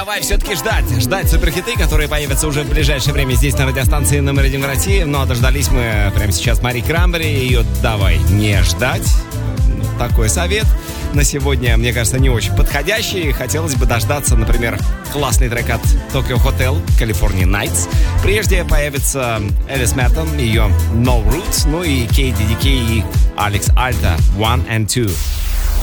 давай все-таки ждать суперхиты, которые появятся уже в ближайшее время здесь на радиостанции номер 1 в России. Но дождались мы прямо сейчас Мари Крамбери, ее давай не ждать. Такой совет на сегодня, мне кажется, не очень подходящий. Хотелось бы дождаться, например, классный трек от Tokyo Hotel, California Nights. Прежде появится Элис Мертон, ее No Roots, ну и KDDK и Алекс Альта, One and Two.